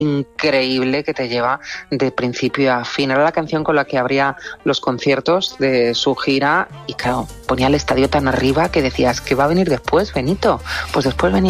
increíble que te lleva de principio a fin. Era la canción con la que abría los conciertos de su gira y claro, ponía el estadio tan arriba que decías, ¿qué va a venir después, Benito? Pues después venía